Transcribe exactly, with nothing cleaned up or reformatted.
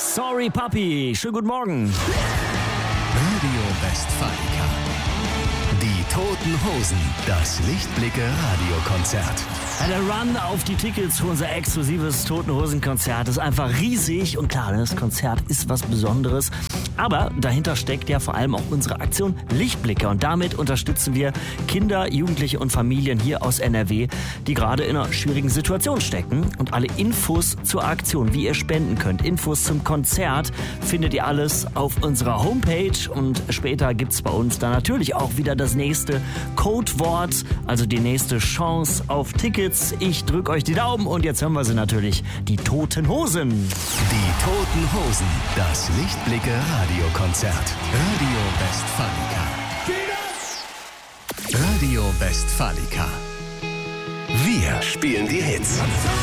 Sorry Papi, schönen guten Morgen. Radio Westfalica. Die Toten Hosen, das Lichtblicke Radiokonzert. Der Run auf die Tickets für unser exklusives Toten Hosen Konzert ist einfach riesig. Und klar, das Konzert ist was Besonderes. Aber dahinter steckt ja vor allem auch unsere Aktion Lichtblicke. Und damit unterstützen wir Kinder, Jugendliche und Familien hier aus N R W, die gerade in einer schwierigen Situation stecken. Und alle Infos zur Aktion, wie ihr spenden könnt, Infos zum Konzert, findet ihr alles auf unserer Homepage. Und später gibt's bei uns dann natürlich auch wieder das nächste Codewort, also die nächste Chance auf Tickets. Ich drücke euch die Daumen und jetzt hören wir sie natürlich, die Toten Hosen. Die Toten Hosen, das Lichtblicke Radiokonzert. Radio Westfalica. Radio Westfalica. Wir spielen die Hits.